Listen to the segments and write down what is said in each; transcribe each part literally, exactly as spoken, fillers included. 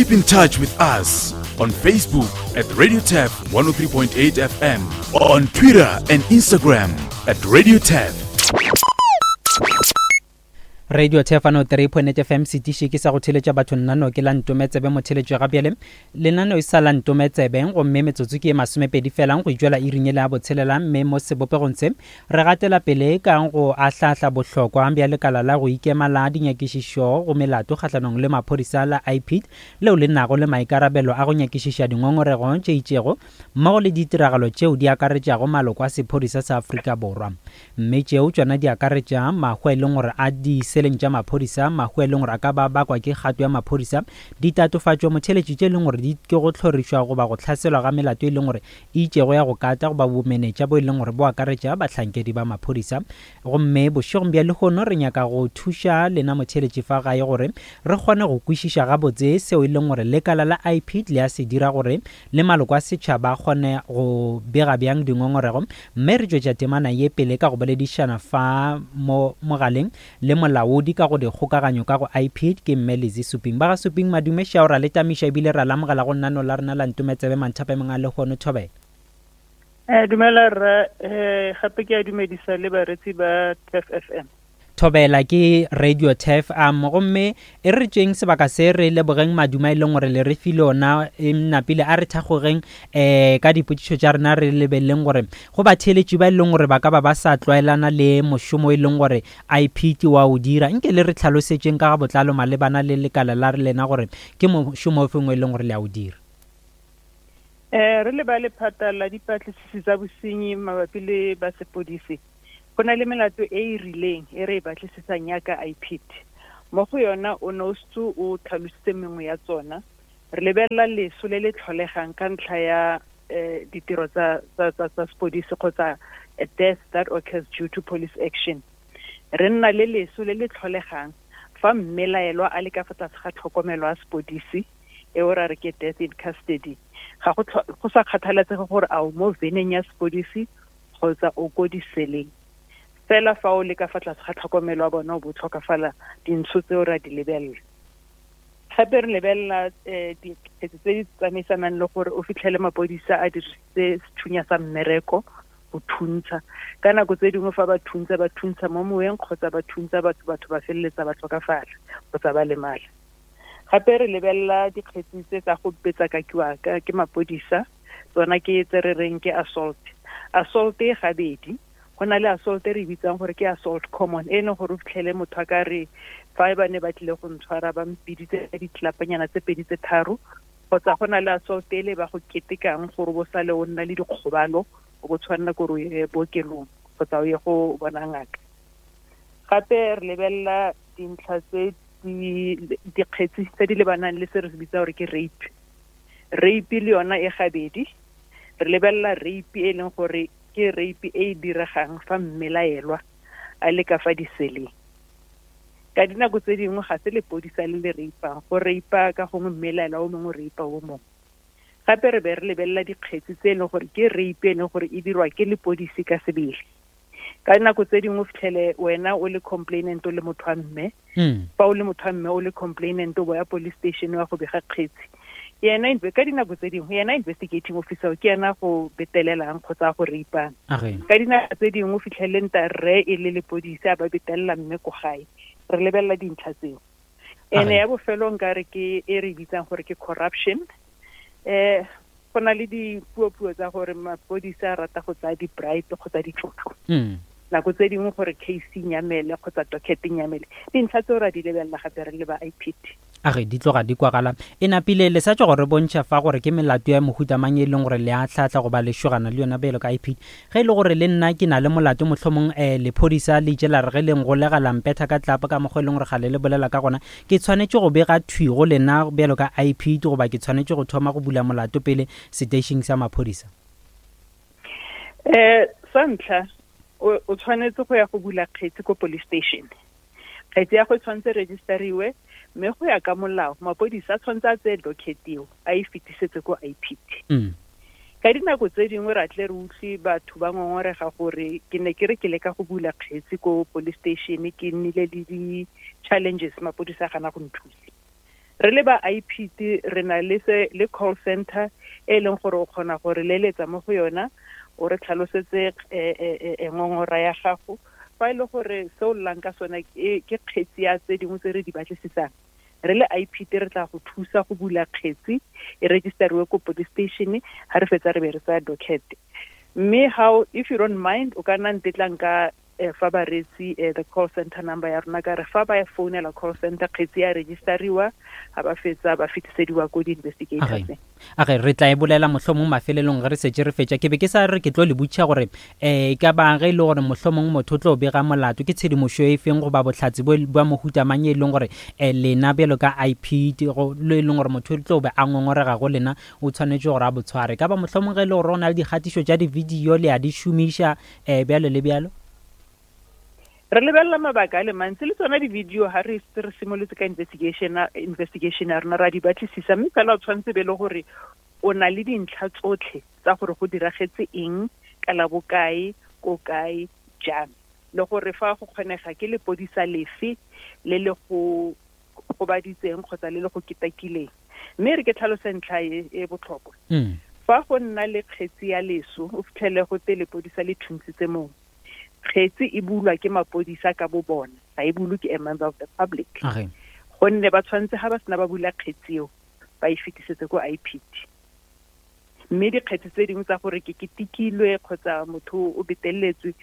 Keep in touch with us on Facebook at Radio T E F one oh three point eight F M, on Twitter and Instagram at Radio T E F. Radio T E F one oh three point eight F M sitishi ke sa go theletša batho nnano ke la ntometsebe motheletšo ga bjale lenano e sa la ntometsebe go mme metsotso ke masomepedi felang go itšwela e ringele a botshelela mme mo sebopegong se re gatela pele ka go ahlahla bohlokwa bja lekala la go ikema la dinyakišišo go melato kgahlanong le maphodisa la I P I D leo le nago le maikarabelo a go nyakišiša dingongorego tše itšego mmogo le ditiragalo tšeo di akaretšago maloko a sephodisa sa Afrika Borwa mme tšeo tšona di akaretša mahwa e leng gore a di seleng tša maphodisa mahwa e leng gore a ka ba bakwa ke kgato ya maphodisa ditatofatšo motheletši tše e leng gore di ke go hlorišwa go ba go hlaselwa ga melato e leng gore e itšego ya go kata go ba bomenetša bo e leng gore bo akaretša bahlankedi ba maphodisa gomme bošegong bja lehono re nyaka go thuša lena motheletši fa gae gore re kgone go kwešiša gabotse seo e leng gore lekala la I P I D le a se dira gore le maloko a setšhaba a kgone go bega bjang dingongorego mme re tšwetša temana ye pele ka go boledišana fa mo mogaleng le molaodi ka go dikgokaganyo ka go I P I D ke mme Lizzy Suping ba ga Suping madume šao ra le tamiša ebile ra lamogela go nnano la rena la ntometsebe manthape menga le kgono thobela eh dumela ra eh gape ke a dumedisa le baretsi ba T E F F M thobela ke Radio T E F a mo gomme e re tšeng sebaka se re le bogeng maduma e leng gore le re file ona e nnapile a re thagogeng eh ka dipotšišo tša rena re lebeleng gore go ba theletši ba e leng gore ba ka ba ba sa tlwaelana le mošomo e leng gore I P I D wa o dira nke le re tlhalosetšeng ka ga botlalo malebana le lekala la re lena gore ke mošomo o fengwe e leng gore le a o dira eh re le ba lephata la dipatlisisi tsa bosenyi mabapi le ba sepodisi go na le melato e e rileng e re e batlisisang yaka I P I D mo go yona o nostu o tlhalositse mengwe ya tsona re lebelela leso le le tlholegang ka ntlha ya eh ditiro tsa tsa sepodisi kgotsa a death that occurs due to police action re nna le leso le le tlholegang fa mmelaelwa a le ka fa tlase ga tlhokomelo ya sepodisi e o ra re ke death in custody ga go sa kgathaletsege gore a o mo veneng ya sepodisi kgotsa o go diseleng fela fa o le ka fa tlase ga tlhokomelo ya bona o bo tlhokafala dintsho tseo ra di lebelela gape re lebelela dikgetsi tse di tsamaisanang le gore o fitlhele mapodisa a dirisitse sethunya sa mmereko go thuntsha ka nako tse dingwe fa ba thuntsa ba thuntsa mo moeng kgotsa ba thuntsa batho batho ba feleletsa ba tlhokafala kgotsa ba lemala gape re lebelela dikgetsi tse tsa go betsa ka kiwaka ke mapodisa tsona ke tse re reng ke assault assault e gabedi go na le assault e re bitsang gore ke assault common e leng gore o fitlhele motho a ka re fa ba ne ba tlile go ntshwara ba mpiditse ditlapanyana tse pedi tse tharo kgotsa go na le assault e le ba go ketekang gore bo sale o nna le dikgobalo o bo tshwanela gore o ye bookelong kgotsa o ye go bona ngaka gape re lebelela dintlha tse dikgetsi tse di lebanang le se re se bitsa gore ke rape rape le yona e gabedi re lebelela rape e leng gore ke rape e diregang fa mmelaelwa a le ka fa diseleng ka dinako tse dingwe ga se lepodisa le le raipang go raipa ka gongwe mmelaelwa o mongwe raipa o mongwe gape re be re lebelela dikgetsi tse e leng gore ke rape e leng gore e dirwa ke lepodisi ka sebele ka dinako tse dingwe o fitlhele wena o le complainant o le motho wa mme fa o le motho wa mme o le complainant o boya police station wa go bega kgetsi yena ka dinako tse dingwe yena investigating officer ke yena go betelelang kgotsa go reipang ka dinako tse dingwe o fitlhele nta re e le lepodisa a ba betelela mme ko gae re lebelela dintlha tseo ene ya bofelo nka re ke e re bitsang gore ke corruption eh go na le dipuo-puo tsa gore mapodisa a rata go tsaya di-bribe kgotsa ditlotlo nako tse dingwe gore case nyamele kgotsa docket nyamele dintlha tseo ra di lebelela gape re le ba I P I D a ge di tloga di kwagala e napile le sa tšwa gore bontšha fa gore ke melato ya mohutamang e leng gore le a tlhatla go ba lešogana le yona belo ka I P I D ge e le gore le nna ke na le molato mohlomong um lephodisa le itšela re ge leng go lega lampetha ka tlapa ka mokgwa e leng gore ga le le bolela ka gona ke tshwanetše go bega thwigo lena belo ka I P I D goba ke tshwanetše go thoma go bula molato pele seteišeng sa maphodisa um sa ntlha o tshwanetse go ya go bula kgetsi ko police station kgetsi ya go tshwanetse registeriwe mme go ya ka molao mapodisa tshwanetse a tseye docket-eo a e fetisetse ko I P I D ka dinako tse dingwe ra tle re utlwe batho ba ngongorega gore ke ne ke re ke leka go bula kgetsi ko police station ke nnile le di-challenges mapodisa gana go nthusa re le ba I P T re na le se le call center e leng gore o kgona gore leletsa mo go yona o re tlhalosetse e ngongora ya gago fa ile gore se o llang ka sona ke kgetsi ya tse dingwe tse re di batlisisang re le I P T re tla go thusa go bula kgetsi e registerwe ko police station ha re fetsa re be re sa docket mme how if you don't mind o ka nna ntetlang ka fa ba retsi the call center number ya rona ka re fa ba phone la call center kgetsi ya registeriwa ha ba fetsa ba fitisediwa ko di investigators a re re tla e bolela mohlomong mafelelong re setse re fetša ke be ke sa re ke tlo le butša gore eh ka ba ge ile gore mohlomong motho tlo bega molato ke tshedimošo e feng go ba bohlatsi bo ba mohutamang e leng gore eh lena belo ka I P T go le leng gore motho tlo be a ngongorega go lena o tshwanetse gore a botshware ka ba mohlomong ge ile gore ona le dikgatišo tša di video le a di šomiša eh bjalo le bjalo re lebella mabaka a le mantsi le tsona di-video ha re re simolotse ka investigation investigation ya rona ra di batlisisa mme fela o tshwanetse be le gore o na le dintlha tsotlhe tsa gore go diragetse eng ka la bokae ko kae jang le gore fa go kgonega ke lepodisa lefe le le go go baditseng kgotsa le le go kitakileng mme re ke tlhalosa ntlha e botlhokwa fa go nna le kgetsi ya leso o fitlhele go te lepodisa le thuntshitse mong kgetsi e bulwa ke mapodisa ka bo bona ga e bulwe ke a member of the public gonne ba tshwanetse ha ba sena ba bula kgetsi eo ba e fetisetse ko I P T mme dikgetsi tse dingwe tsa gore ke ketikilwe kgotsa motho o beteletswe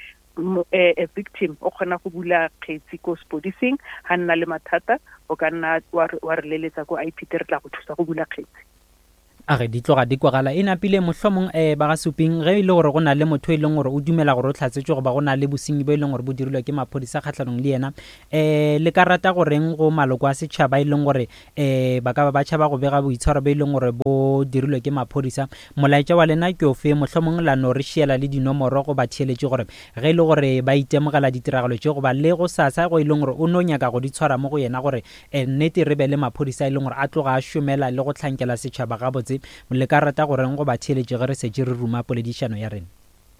a victim o kgona go bula kgetsi ko sepodising ha nna le mathata o ka nna wa re leletsa ko I P T re tla go thusa go bula kgetsi a re di tloga di kwagala e napile mohlomong eh ba ga suping ge ile gore go na le motho e leng gore o dumela gore o tlhatsetse go ba go na le bosenyi bo e leng gore bo dirilwe ke maphodisa kgatlhanong le yena eh le ka rata goreng go maloko a setšhaba e leng gore eh ba ka ba ba tšhaba go bega boitshwaro bo e leng gore bo dirilwe ke maphodisa molaetša wa lena ke ofe mohlomong la no re šiela le dinomoro go ba theeletše gore ge ile gore ba itemogela ditiragalo tše go ba le go sasa go e leng gore o no nyaka go di tshwara mo go yena gore eh nnete re be le maphodisa e leng gore a tloga a šomela le go tlhankela setšhaba ga botse le ka rata gore go ba theeletše ge re setse re ruma poledišano ya rena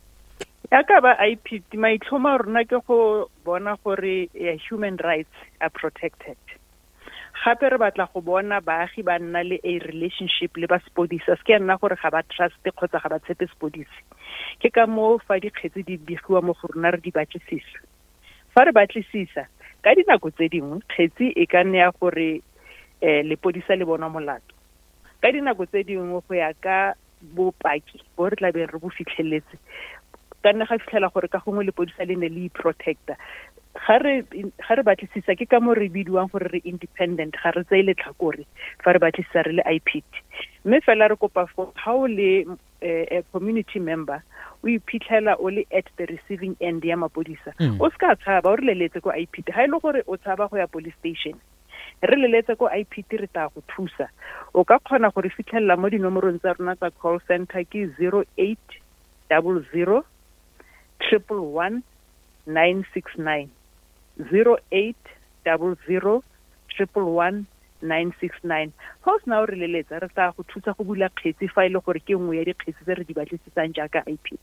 ya ka ba I P T maitlhomo rona ke go bona gore human rights are protected gape re batla go bona baagi ba nna le a relationship le ba sepodisa se ke nna gore ga ba trust kgotsa ga ba tshepe sepodisi ke ka mo fa dikgetsi di begiwa mo go rona re di batlisisa fa re batlisisa ka dinako tse dingwe kgetsi e ka nne ya gore eh lepodisa le bona molato ka dinako tse dingwe go ya ka bopaki bo re tla be re bo fitlheletse ka nna ga fitlhela gore ka gongwe lepodisa le ne le protector ga re ga re batlisisa ke ka mo re bidiwang gore re independent ga re tsaile tlhakore fa re batlisisa re le I P T mme fela re kopa for how le a community member o iphitlhela o le at the receiving end ya mapodisa o ska tshaba o re leletse ko I P T ha ile gore o tshaba go ya police station re leletse ko I P T re tla go thusa o ka kgona gore fitlhella mo dinomorong tsa rona tsa call center ke zero eight zero zero one one one nine six nine zero eight zero zero one one one nine six nine ho sna o re leletsa re tla go thusa go bula kgetsi fa ile gore ke nngwe ya dikgetsi tse re di batlisisang jaaka I P T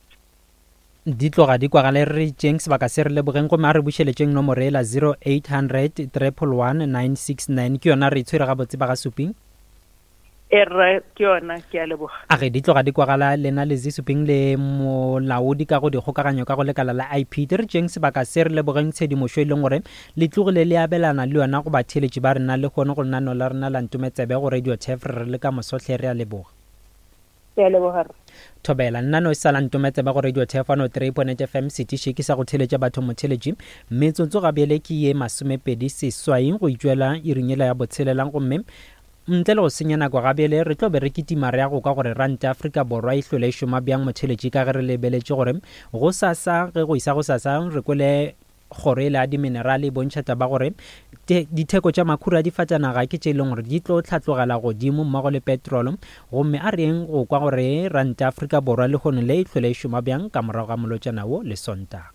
di tloga di kwagale re tšeng sebaka se re lebogeng go me a re bušeletšeng nomoro ela zero eight hundred one one one nine six nine ke yona re itshwere ga botse ba ga suping era ke yona ke a leboga a ge di tloga di kwagala lena le zi suping le molaodi ka go di kgokaganyo ka go lekala la I P T re tšeng sebaka se re lebogeng tshedimošo e leng gore le tlogile le abelana le yona go ba theeletše ba rena le kgone go lenano la rena la ntumetsebe go radio tef re le ka mosotlhe re a leboga thobela nna no sala ntumetse ba go radio tefano three point eight F M setiše ke sa go theletša batho motheletši metsotso ga bjele ke ye masomepedi seswaing go itšwela iringela ya botshelelang gomme ntle le go senya nako ga bjele re tlo be re kitima re ya go ka gore ranta Afrika Borwa e hlole e šoma bjang motheletši ka ge re lebeletše gore go sasa ge go isa go sasa re kwele kgoro e le a diminerale e bontšha taba gore ditheko tša makhura di fatšanaga ke tše e leng gore di tlo tlhatlogela godimo mmogo le petrolo gomme a reng go kwa gore ranta Afrika Borwa le kgone le e hlole e šoma bjang ka morago ga molotšana wo le sontaga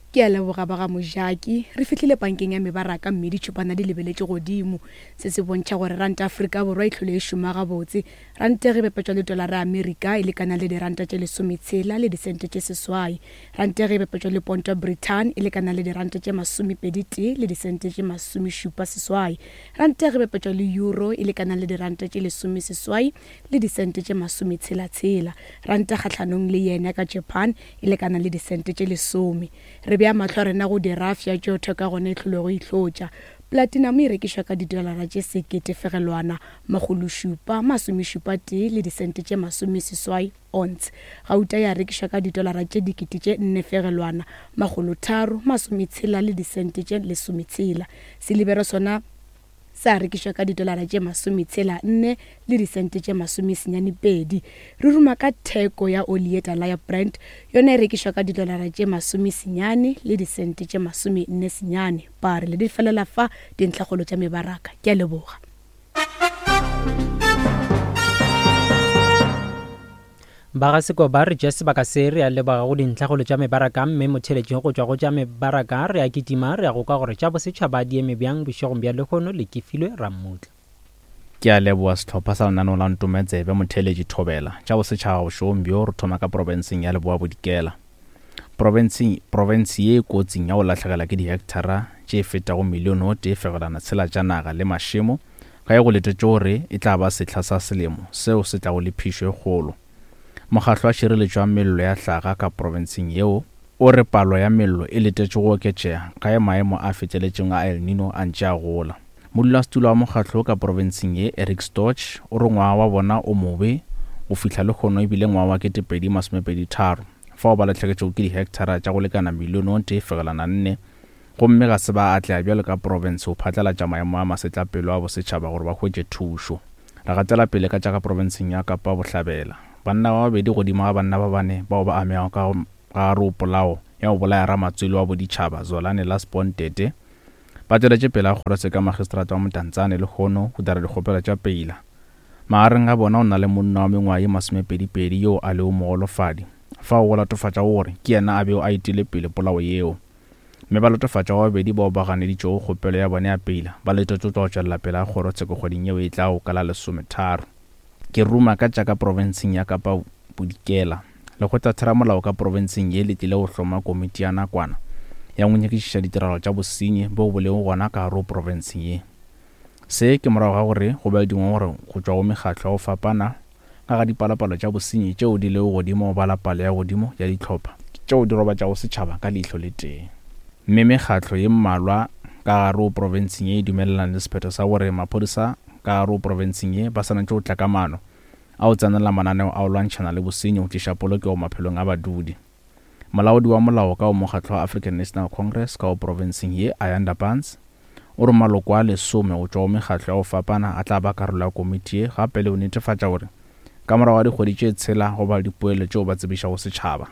ke a leboga ba ga Mojaki. Re fitlhile bankeng ya mebaraka mme ditšhupana di lebeletse godimo, se se bontšha gore ranta Afrika Borwa e tlhole e šoma gabotse. Ranta ge bepetšwa le dolara ya Amerika e lekana le diranta tše lesometshela le disente tše seswai. Ranta ge bepetšwa le ponto Britain e lekana le diranta tše masomepedi tee le disente tše masomešupa seswai. Ranta ge bepetšwa le euro e lekana le diranta tše lesome seswai le disente tše masometshela-tshela. Ranta kgatlhanong le yena ka Japan e lekana le disente tše lesome. Re bea mahlo rena go dirafia tšeo thoka gona e tlhole go itlhotša. Platinum e rekišwa ka didolara tše sekete fegelwana magolo šupa masomešupa tee le disente tše masome seswai ons. Gauta ya rekišwa ka didolara tše dikete tše nne fegelwana magolo tharo masometshela le disente tše lesometshela. Silibero sona sa rekišwa ka didolara tše masometshela nne le disente tše masomesenyane pedi. Re ruma ka theko ya oli ye tala ya Brent, yona e rekišwa ka didolara tše masomesenyane le disente tše masome nne senyane. Pare le di felela fa dintlhagolo tša mebaraka. Ke a leboga. ba ga Sekoba re ja sebaka se re a leboga go dintlhagolo tša mebaraka mme motheletšeng go tšwa go tša mebaraka re a kitima re a go ka gore tša bosetšhaba di eme bjang bošegong bja lekgono le kefilwe Rammutla. Ke a leboga setlhopha sa lenaneo la Ntometsebe motheletši Thobela. Tša bosetšhaba bošegong bjo re thoma ka porofenseng ya Leboa Bodikela. Province ye kotsing ya go latlhegela ke dihectara tše fetago milione o tee fegelana tshela tša naga le mašemo ga ye go letetše gore e tla ba sehla sa selemo seo se tla go le phišo e kgolo. Mokgatlo wa Tšhireletšo ya Mello ya Hlaga ka provinseng yeo o re palo ya mello e letetše go oketšega ka ye maemo a feteletšeng a El Nino a ntše a gola. Modulasetulo wa mokgatlo ka provinseng ye Eric Storch o re ngwaga wa bona o mobe go fihla le kgono ebile ngwaga wa ketepedi masomepedi tharo fa o ba latlheketšego ke dihectara tša go lekana milione o tee fegelana nne gomme ga se ba atlea bjalo ka province go phatlalatša maemo a masetlapelo a bosetšhaba gore ba hwetše thušo. Re gatela pele ka tša ka provinseng ya Kapa Bohlabela. Banna ba babedi godimo ga banna ba bane bao ba amegago ka gare o polao ya go bolaya Ramatswele wa boditšhaba Zolani Lasbon Tete ba tšweletše pele a kgorotse ka magistrata wa Motantsane le kgono go dira dikgopelo tša peila. Magareng a bona o na le monna wa mengwaga ye masomepedipedi yo a le o mogolofadi fa o latofatša gore ke yena a beo a itile pele polao yeo. Mme ba latofatša wa babedi bao ba ganeditšego kgopelo ya bone ya peila ba letetšo tša go tšwelela pele a kgorotse kgweding yeo e tlago ka la lesometharo. Ke ruma ka tša ka provinseng ya Kapa Bodikela. Lekgotla Theramolao ka provinseng ye le tlile go hloma komiti ya nakwana ya go nyakišiša ditiragalo tša bosenyi bo bo lego gona ka gare go provinseng ye. Se ke morago ga gore go ba dingwe gore go tšwa go mekgatlo ya go fapana ka ga dipalapalo tša bosenyi tšeo di lego godimo ba la palo ya godimo ya ditlhopha tšeo di roba tša go setšhaba ka leihlo le tee. Mme mekgatlo ye mmalwa ka gare go provinseng ye e dumelelana le sephetho sa gore maphodisa ka gare go provinseng ye ba sanantše go tla ka maano a o tsenela mananeo a o lwantšhana le bosenyi go tliša polokego maphelong a badudi. Molaodi wa molao ka o mokgatlo wa African National Congress ka o provinseng ye Ayanda Barnes o re maloko a lesome go tšwa go mekgatlo ya go fapana a tla ba karolo ya komiti ye gape le go netefatša gore ka morago ga dikgwedi tše tshela go ba dipoelo tšeo ba tsebiša go setšhaba.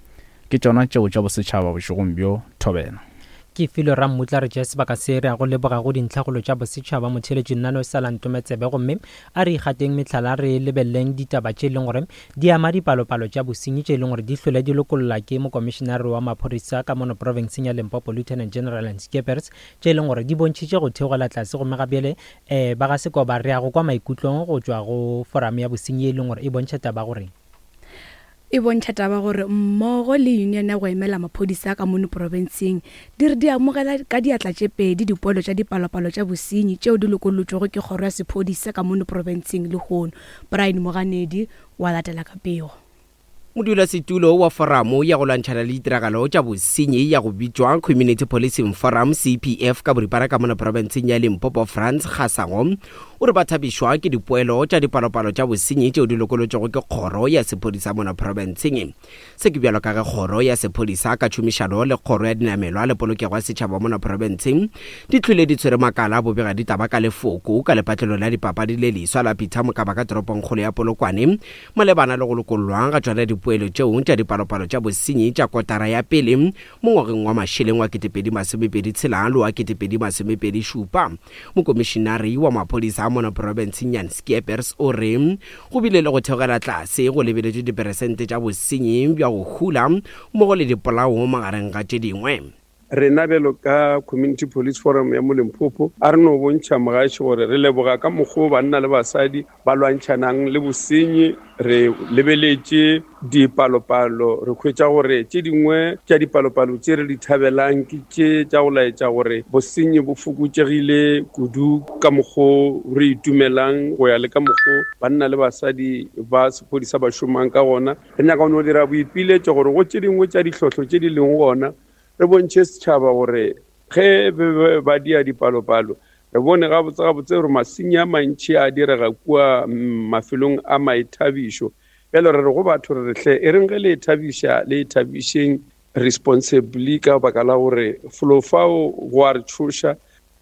Ke tšona tšeo tša bosetšhaba bošegong bjo Thobela. Ke filo Rammutla re ja sebaka se re a go leboga go dintlhagolo tša bosetšhaba motheletši nnano sa la Ntometsebe gomme a re ikgateng metlhala re lebelleng ditaba tše leng gore di ama dipalopalo tša bosenyi tše leng gore di hlole di lokolola ke mokomišenare wa maphodisa ka mono provinseng ya Limpopo Lieutenant General and Skeppers tše leng gore di bontšhitše go theogela tlase gomme gabjale um ba ga Sekoba re a go kwa maikutlong go tšwa go forum ya bosenyi e leng gore e bontšha taba gore e bontšha taba gore mmogo le union ya go emela maphodisa ka mono provinseng di re di amogela ka diatla tše pedi dipoelo tša dipalopalo tša bosenyi tšeo di lokolotšwego ke kgoro ya sephodisa ka mono provinseng le kgono. Brian Moganedi wa latela ka pego. Modulasetulo wa foramo ya go lwantšhana le ditiragalo tša bosenyi ya go bitšwa Community Policing Forum C P F ka boripara ka mona provinseng ya Limpopo France Kgasango o re ba thabišwa ke dipoelo tša dipalopalo tša bosenyi tšeo di lokolotšego ke kgoro ya sephodisa mona provinseng. Se ke bjalo ka ge kgoro ya sephodisa ka tšhomišano le kgoro ya dinamelwa le polokego ya setšhaba mona provinseng di tlhwile di tshwere makala a bobega ditaba ka lefoko ka lepatlelo la dipapadi le leswa la Peter Mokaba ka toropong kgolo ya Polokwane malebana le go lokollwa ga tšona dipoelo tšeo tša dipalopalo tša bosenyi tša kotara ya pele mo ngwageng wa mašeleng wa ketepedi masomepedi tshela le wa ketepedi masomepedi šupa. Mokomišinari wa maphodisa a mona provinceng Jan Skeepers o re go bile le go theogela tlase go lebeletšwe diperesente tša bosenyi bja go hula mmogo le dipolao magareng ga tše dingwe. Rena belo ka Community Police Forum ya Molempopo a re no bontšha mogaši gore re leboga ka mokgwa banna le basadi ba lwantšhanang le bosenyi. Re lebeletše dipalopalo re hwetša gore tše dingwe tša dipalopalo tše re di thabelang ke tše tša go laetša gore bosenyi bo fokotšegile kudu ka mokgwa re itumelang go ya le ka mokgwa banna le basadi ba sephodisa ba šomang ka gona. Re nyaka go dira boipiletšo gore go tše dingwe tša dihlotlo tše di leng gona re bontšhe setšhaba gore ge ba dia dipalopalo re bone gabotse gabotse gore masenyi a mantši a direga kua mafelong a maithabišo. Bjale re re go batho re rehle e reng ge le ithabiša le ithabišeng responsibly ka baka la gore folo fao go a re tšhoša.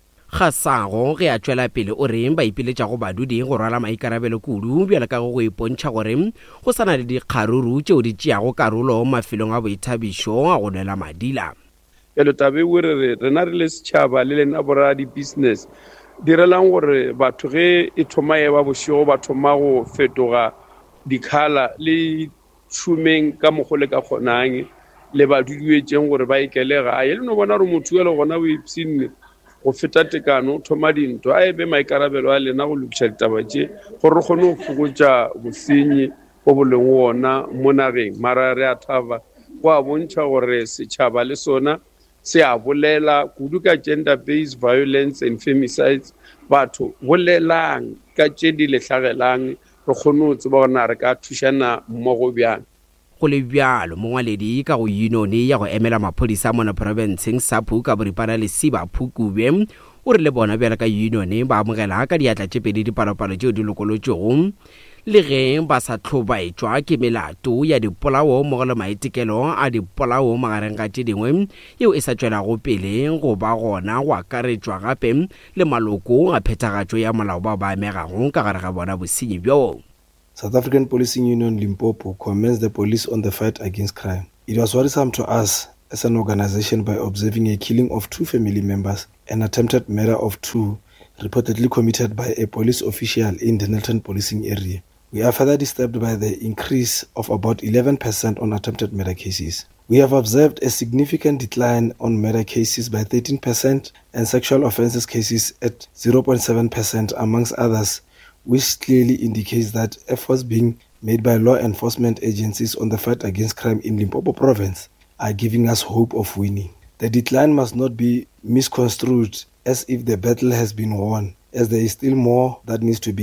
Kgasago ge a tšwela pele o reng ba ipiletša go badudi go rwala maikarabelo kudu bjale ka go ipontšha gore go sana le dikgaruru tšeo di tšeago karolo mafelong a boithabišo a go nwela madila. Bjale tabe o re rena re le setšhaba le lena bora di-business direlang gore batho ge e thoma e ba bošego ba thoma go fetoga dikhala le tšhumeng ka mokgwa le ka kgonang le baduduetšeng gore ba ikele gae le no bona gore motho ele gona o ipsene go feta tekano thoma dinto a ebe maikarabelo a lena go lokiša ditaba tše gore re kgone go fokotša bosenyi go boleng wona mo nageng. Mara re a thaba go a bontšha gore setšhaba le sona se a bolela kudu ka gender based violence and femicides batho bolelang ka tše di lehlagelang re kgone go tseba gore re ka thušana mmogo bjang. Go le bjalo mongwaledi ka go yunone ya go emela maphodisa mona provinceng SAPU ka boripana le Siba Phukubwe o re le bona bjala ka yunone ba amogela ka diatla tše pedi dipalopalo tšeo di lokolotšego le ge ba sa tlhobaetšwa ke melato ya dipolao mmogo le maitekelo a dipolao magareng ga tše dingwe yeo e sa tšwelago pele go ba gona go akaretšwa gape le maloko a phethagatšo ya molao bao ba amegago ka gare ga bona bosenyi bjoo. South African Policing Union Limpopo commends the police on the fight against crime. It was worrisome to us as an organization by observing a killing of two family members and attempted murder of two reportedly committed by a police official in the Nelton policing area. We are further disturbed by the increase of about eleven percent on attempted murder cases. We have observed a significant decline on murder cases by thirteen percent and sexual offences cases at zero point seven percent amongst others, which clearly indicates that efforts being made by law enforcement agencies on the fight against crime in Limpopo province are giving us hope of winning. The decline must not be misconstrued as if the battle has been won, as there is still more that needs to be